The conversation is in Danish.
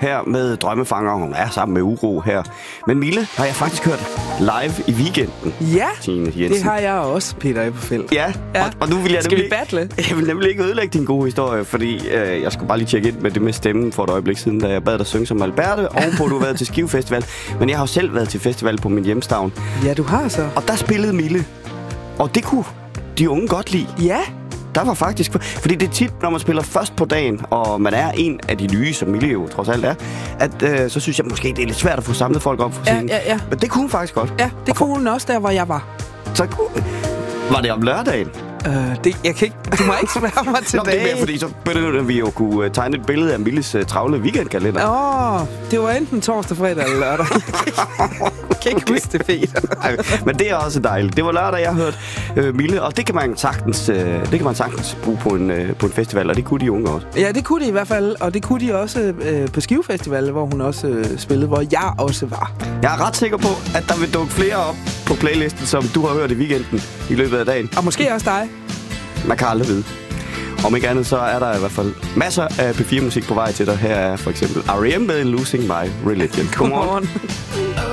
her med Drømmefanger. Hun er sammen med Uro her. Men Mille har jeg faktisk hørt live i weekenden. Ja, Tine Jensen. Det har jeg også, Peter Eberfeldt. Ja. Og nu vil jeg Skal vi battle? Jeg vil nemlig ikke ødelægge din gode historie, fordi jeg skulle bare lige tjekke ind med det med stemmen for et øjeblik siden, da jeg bad dig synge som Alberte, ovenpå du har været til Skive Festival. Men jeg har jo selv været til festival på min hjemstavn. Ja, du har så. Og der spillede Mille. Og det kunne de unge godt lide. Ja. Der var faktisk... Fordi det er tit, når man spiller først på dagen, og man er en af de nye, som Mille jo trods alt er, at så synes jeg måske, det er lidt svært at få samlet folk op for scenen. Ja. Men det kunne hun faktisk godt. Ja, det kunne hun også der, hvor jeg var. Så var det om lørdagen? Jeg kan ikke, du må ikke spørge mig til det er mere, fordi så begynder vi jo kunne tegne et billede af Milles travle weekendkalender. Det var enten torsdag, fredag eller lørdag. Jeg kan ikke huske det, Peter. Men det er også dejligt. Det var lørdag, jeg hørte Mille, og det kan man sagtens bruge på en festival, og det kunne de unge også. Ja, det kunne de i hvert fald, og det kunne de også på Skive Festival, hvor hun også spillede, hvor jeg også var. Jeg er ret sikker på, at der vil dukke flere op på playlisten, som du har hørt i weekenden i løbet af dagen. Og måske også dig. Man kan aldrig vide. Om ikke andet, så er der i hvert fald masser af P4-musik på vej til dig. Her er for eksempel R.E.M. med Losing My Religion. Godmorgen.